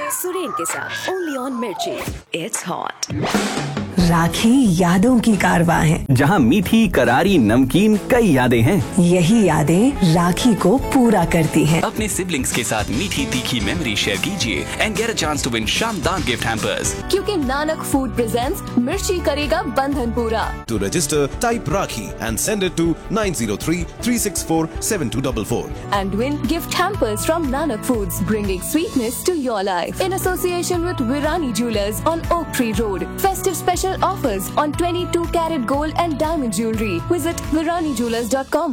सुरेन के साथ only on मिर्ची। It's hot. राखी यादों की कारवां है, जहाँ मीठी करारी नमकीन कई यादें हैं। यही यादें राखी को पूरा करती हैं। अपने सिबलिंग्स के साथ मीठी तीखी मेमोरी शेयर कीजिए and get a chance to win शानदार गिफ्ट हैम्पर्स। क्योंकि नानक फूड प्रेजेंट्स मिर्ची करेगा बंधन पूरा। To register, type Rakhi and send it to 903-364-7244. And win gift hampers from Nanak Foods, bringing sweetness to your life. In association with Virani Jewelers on Oak Tree Road. Festive special offers on 22 karat gold and diamond jewelry. Visit viranijewelers.com.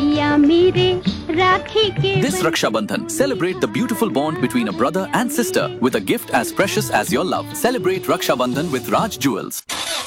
This Raksha Bandhan, celebrate the beautiful bond between a brother and sister with a gift as precious as your love. Celebrate Raksha Bandhan with Raj Jewels.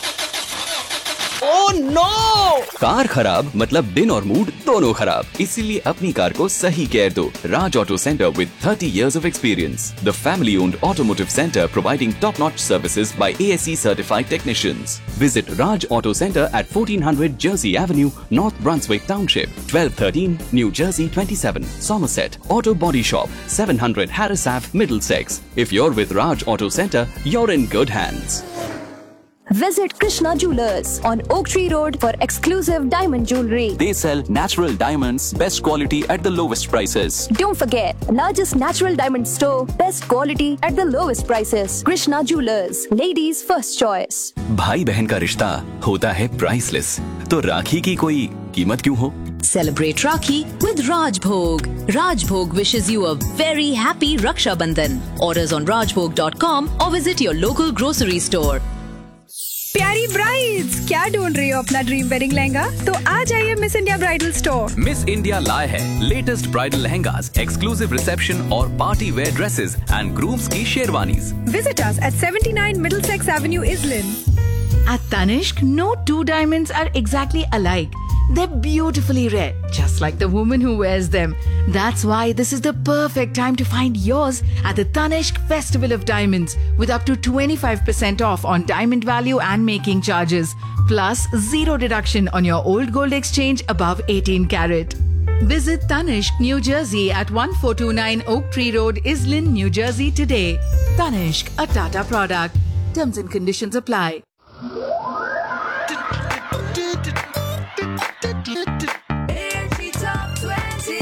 Oh no! Car खराब मतलब दिन और mood दोनों खराब, इसीलिए अपनी car को सही केयर दो। राज auto centre with 30 years of experience, the family-owned automotive center providing top-notch services by ASE certified technicians. Visit Raj Auto Center at 1400 Jersey Avenue, North Brunswick Township, 1213 New Jersey 27, Somerset. Auto Body Shop, 700 Harris Ave, Middlesex. If you're with Raj Auto Center, you're in good hands. Visit Krishna Jewelers on Oak Tree Road for exclusive diamond jewelry. They sell natural diamonds, best quality at the lowest prices. Don't forget, largest natural diamond store, best quality at the lowest prices. Krishna Jewelers, ladies' first choice. भाई बहन का रिश्ता होता है priceless, तो राखी की कोई कीमत क्यों हो? Celebrate Rakhi with Rajbhog. Rajbhog wishes you a very happy Raksha Bandhan. Orders on rajbhog.com or visit your local grocery store. प्यारी ब्राइड्स, क्या ढूंढ रही हो अपना ड्रीम वेडिंग लहंगा? तो आ जाइए miss India bridal store. Miss India लाए है latest bridal lehengas, exclusive reception और party wear dresses and grooms की sherwanis. Visit us at 79 Middlesex Avenue, Islin. At Tanishq, no two diamonds are exactly alike. They're beautifully rare, just like the woman who wears them. That's why this is the perfect time to find yours at the Tanishq Festival of Diamonds with up to 25% off on diamond value and making charges, plus 0 deduction on your old gold exchange above 18 carat. Visit Tanishq, New Jersey at 1429 Oak Tree Road, Islin, New Jersey today. Tanishq, a Tata product. Terms and conditions apply.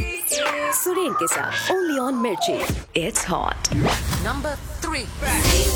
Suren के साथ only on मिर्ची। It's hot. Number 3.